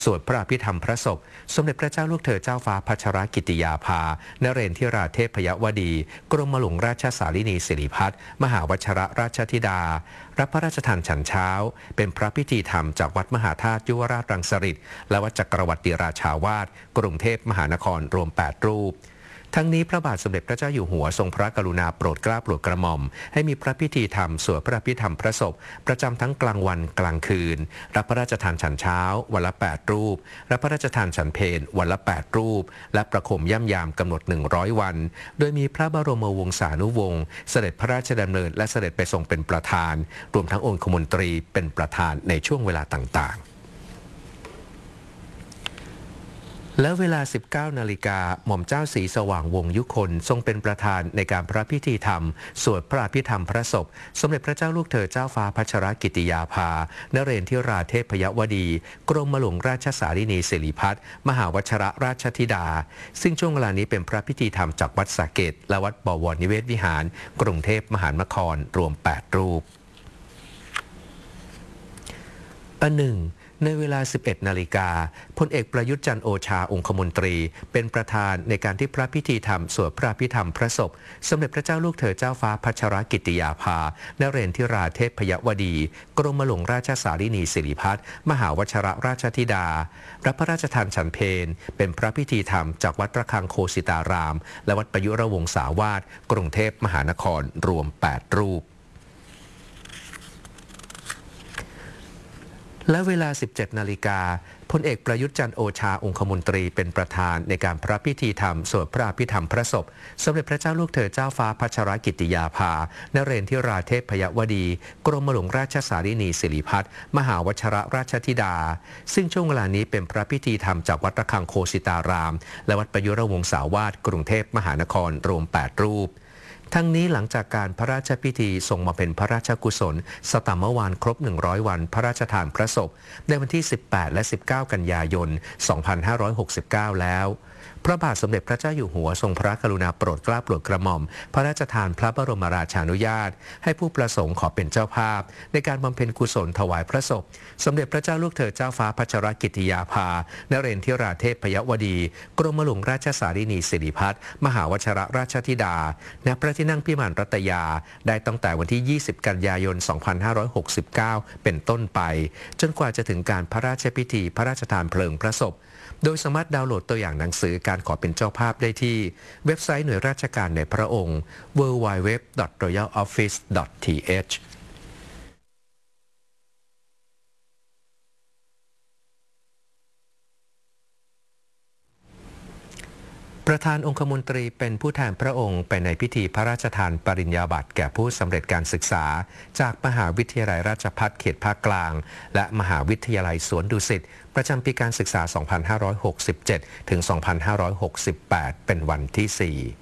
สวดพระอภิธรรมพระศพสมเด็จพระเจ้าลูกเธอเจ้าฟ้าพัชรกิติยาภานเรนทิราเทพยวดี กรมหลวงราชสารินีสิริพัฒน์มหาวชรราชธิดารับพระราชทานฉันเช้าเป็นพระพิธีธรรมจากวัดมหาธาตุยุวราชรังสฤษฎ์และวัดจักรวรรดิราชาวาสกรุงเทพมหานครรวม8รูปทั้งนี้พระบาทสมเด็จพระเจ้าอยู่หัวทรงพระกรุณาโปรดเกล้าโปรดกระหม่อมให้มีพระพิธีธรรมสวดพระอภิธรรมพระศพประจำทั้งกลางวันกลางคืนรับพระราชทานฉันเช้าวันละ8รูปรับพระราชทานฉันเพลวันละ8รูปและประโคมย่ำยามกำหนด100วันโดยมีพระบรมวงศานุวงศ์เสด็จพระราชดำเนินและเสด็จไปทรงเป็นประธานรวมทั้งองคมนตรีเป็นประธานในช่วงเวลาต่างๆและเวลา 19 นาฬิกาหม่อมเจ้าศรีสว่างวงศ์ยุคนทรงเป็นประธานในการพระพิธีธรรมสวดพระอภิธรรมพระศพสมเด็จพระเจ้าลูกเธอเจ้าฟ้าพัชรกิติยาภานเรนทิราเทพยวดี กรมหลวงราชสารินีสิริพัฒน์มหาวชรราชธิดาซึ่งช่วงเวลานี้เป็นพระพิธีธรรมจากวัดสระเกษและวัดบวรนิเวศวิหารกรุงเทพมหานครรวม8รูปในเวลา 11 นาฬิกาพลเอกประยุทธ์จันทร์โอชาองคมนตรีเป็นประธานในการที่พระพิธีธรรมสวดพระอภิธรรมพระศพสมเด็จพระเจ้าลูกเธอเจ้าฟ้าพัชรกิติยาภานเรนทิราเทพยวดี กรมหลวงราชสารินีสิริพัฒน์มหาวชรราชธิดารับพระราชทานฉันเพลเป็นพระพิธีธรรมจากวัดระฆังโคสิตารามและวัดประยุรวงศาวาสกรุงเทพมหานครรวม8รูปและเวลา 17 นาฬิกาพลเอกประยุทธ์จันทร์โอชาองคมนตรีเป็นประธานในการพระพิธีธรรมสวดพระอภิธรรมพระศพสมเด็จพระเจ้าลูกเธอเจ้าฟ้าพัชรกิติยาภานเรนทิราเทพยวดี กรมหลวงราชสารินีสิริพัฒน์มหาวชรราชธิดาซึ่งช่วงเวลานี้เป็นพระพิธีธรรมจากวัดระฆังโคสิตารามและวัดประยุรวงศาวาสกรุงเทพมหานครรวม8รูปทั้งนี้หลังจากการพระราชพิธีทรงมาเป็นพระราชกุศลสตัมเมื่อวานครบ100วันพระราชทานพระศพในวันที่ 18 และ 19 กันยายน 2569 แล้วพระบาทสมเด็จพระเจ้าอยู่หัวทรงพระกรุณาโปรดเกล้าโปรดกระหม่อมพระราชทานพระบรมราชานุญาตให้ผู้ประสงค์ขอเป็นเจ้าภาพในการบำเพ็ญกุศลถวายพระศพสมเด็จพระเจ้าลูกเธอเจ้าฟ้าพัชรกิติยาภานเรนทิราเทพยวดี กรมหลวงราชสารินีสิริพัฒน์มหาวชรราชธิดาณพระที่นั่งพิมานรัตยาได้ตั้งแต่วันที่ 20 กันยายน 2569 เป็นต้นไปจนกว่าจะถึงการพระราชพิธีพระราชทานเพลิงพระศพโดยสามารถดาวน์โหลดตัวอย่างหนังสือการขอเป็นเจ้าภาพได้ที่เว็บไซต์หน่วยราชการในพระองค์ www.royaloffice.thประธานองคมนตรีเป็นผู้แทนพระองค์ไปในพิธีพระราชทานปริญญาบัตรแก่ผู้สำเร็จการศึกษาจากมหาวิทยาลัยราชภัฏเขตภาคกลางและมหาวิทยาลัยสวนดุสิตประจำปีการศึกษา 2567 ถึง 2568 เป็นวันที่ 4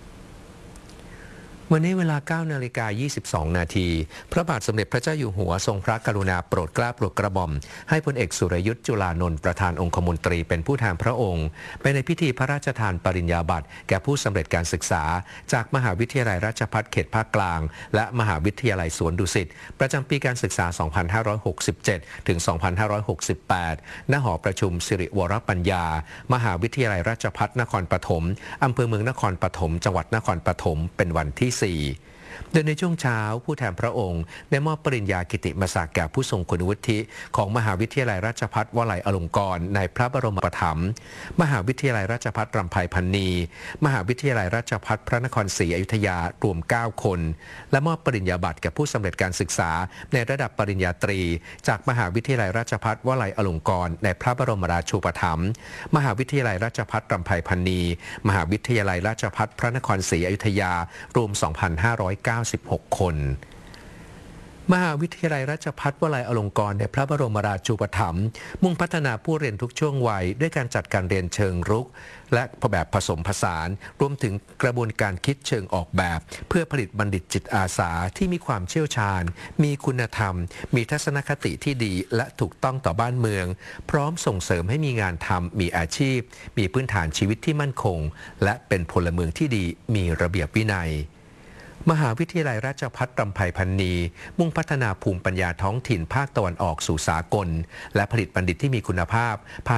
วันนี้เวลา 9 นาฬิกา 22 นาทีพระบาทสมเด็จพระเจ้าอยู่หัวทรงพระกรุณาโปรดเกล้าโปรดกระหม่อมให้พลเอกสุรยุทธ์จุลานนท์ประธานองคมนตรีเป็นผู้แทนพระองค์ไปในพิธีพระราชทานปริญญาบัตรแก่ผู้สำเร็จการศึกษาจากมหาวิทยาลัยราชภัฏเขตภาคกลางและมหาวิทยาลัยสวนดุสิตประจำปีการศึกษา 2567 ถึง 2568 ณ หอประชุมสิริวรปัญญามหาวิทยาลัยราชภัฏนครปฐมอำเภอเมืองนครปฐมจังหวัดนครปฐมเป็นวันที่ 4โดยในช่วงเช้าผู้แทนพระองค์ได้มอบปริญญากิติมศักดิ์แก่ผู้ทรงคุณวุฒิของมหาวิทยาลัยราชภัฏวลัยอลงกรณ์ในพระบรมราชูปถัมภ์มหาวิทยาลัยราชภัฏรำไพพรรณีมหาวิทยาลัยราชภัฏพระนครศรีอยุธยารวม9คนและมอบปริญญาบัตรแก่ผู้สำเร็จการศึกษาในระดับปริญญาตรีจากมหาวิทยาลัยราชภัฏวลัยอลงกรณ์ในพระบรมราชูปถัมภ์มหาวิทยาลัยราชภัฏรำไพพรรณีมหาวิทยาลัยราชภัฏพระนครศรีอยุธยารวม 2,596 คนมหาวิทยาลัยราชภัฏวลัยอลงกรณ์ในพระบรมราชูปถัมภ์มุ่งพัฒนาผู้เรียนทุกช่วงวัยด้วยการจัดการเรียนเชิงรุกและแบบผสมผสานรวมถึงกระบวนการคิดเชิงออกแบบเพื่อผลิตบัณฑิตจิตอาสาที่มีความเชี่ยวชาญมีคุณธรรมมีทัศนคติที่ดีและถูกต้องต่อบ้านเมืองพร้อมส่งเสริมให้มีงานทำมีอาชีพมีพื้นฐานชีวิตที่มั่นคงและเป็นพลเมืองที่ดีมีระเบียบวินัย มหาวิทยาลัยราชภัฏรำไพพรรณีมุ่งพัฒนาภูมิปัญญาท้องถิ่นภาคตะวันออกสู่สากลและผลิตบัณฑิตที่มีคุณภาพผ่าน